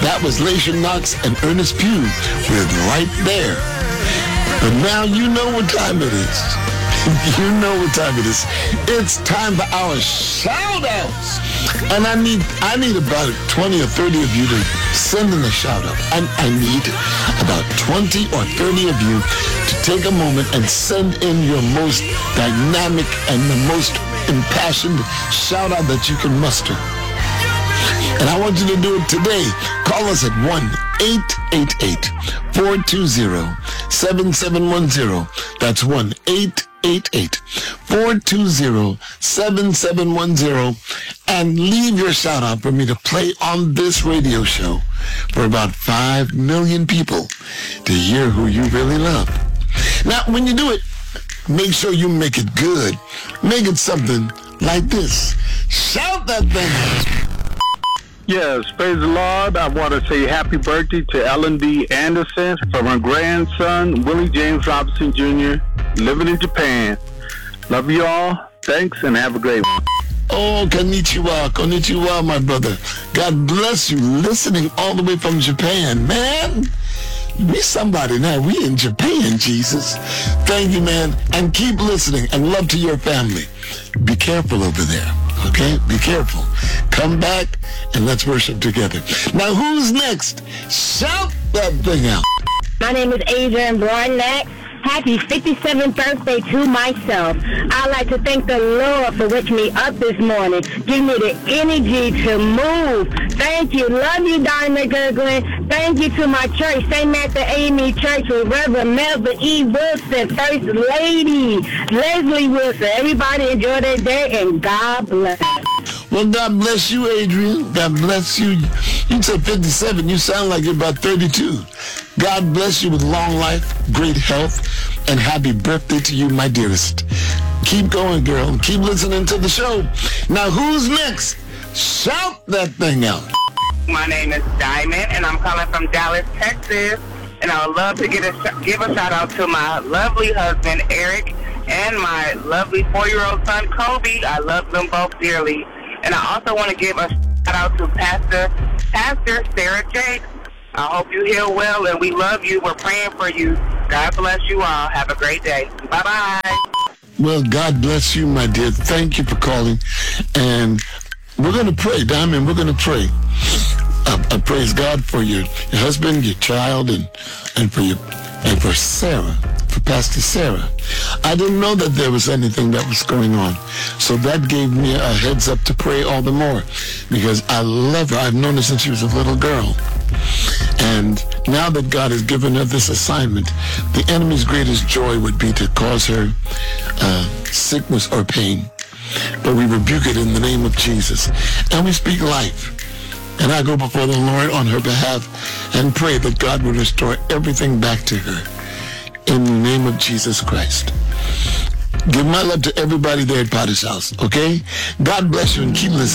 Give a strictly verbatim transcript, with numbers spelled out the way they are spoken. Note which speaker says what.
Speaker 1: That was Laisha Knox and Ernest Pugh with Right There. But now you know what time it is. You know what time it is. It's time for our shout-outs. And I need I need about twenty or thirty of you to send in a shout-out. I, I need about twenty or thirty of you to take a moment and send in your most dynamic and the most impassioned shout-out that you can muster. And I want you to do it today. Call us at one eight eight eight, four two zero, seven seven one zero. That's one eight eight eight, four two zero, seven seven one zero. And leave your shout out for me to play on this radio show for about five million people to hear who you really love. Now, when you do it, make sure you make it good. Make it something like this. Shout that thing out.
Speaker 2: Yes, praise the Lord. I want to say happy birthday to Ellen D. Anderson from her grandson, Willie James Robinson Junior, living in Japan. Love you all. Thanks, and have a great one.
Speaker 1: Oh, konnichiwa, konnichiwa, my brother. God bless you, listening all the way from Japan, man. Be somebody now. We in Japan, Jesus. Thank you, man. And keep listening, and love to your family. Be careful over there, okay? Be careful. Come back, and let's worship together. Now, who's next? Shout that thing out.
Speaker 3: My name is Adrian Bornak. Happy fifty-seventh birthday to myself. I'd like to thank the Lord for waking me up this morning. Give me the energy to move. Thank you. Love you, Diamond Goodwin. Thank you to my church, Saint Martha Amy Church with Reverend Melvin E. Wilson, First Lady Leslie Wilson. Everybody enjoy their day, and God bless.
Speaker 1: Well, God bless you, Adrian. God bless you. You said fifty-seven. You sound like you're about thirty-two. God bless you with long life, great health, and happy birthday to you, my dearest. Keep going, girl. Keep listening to the show. Now, who's next? Shout that thing out.
Speaker 4: My name is Diamond, and I'm calling from Dallas, Texas. And I would love to get a sh- give a shout out to my lovely husband, Eric, and my lovely four-year-old son, Kobe. I love them both dearly. And I also want to give a shout out to Pastor, Pastor Sarah Jakes. I hope you heal well, and we love you. We're praying for you. God bless you all. Have a great day. Bye-bye.
Speaker 1: Well, God bless you, my dear. Thank you for calling. And we're going to pray, Diamond. We're going to pray. I, I praise God for your, your husband, your child, and, and for your and for Sarah, for Pastor Sarah. I didn't know that there was anything that was going on. So that gave me a heads up to pray all the more, because I love her. I've known her since she was a little girl. And now that God has given her this assignment, the enemy's greatest joy would be to cause her uh, sickness or pain. But we rebuke it in the name of Jesus. And we speak life. And I go before the Lord on her behalf and pray that God will restore everything back to her in the name of Jesus Christ. Give my love to everybody there at Potter's house, okay? God bless you, and keep listening.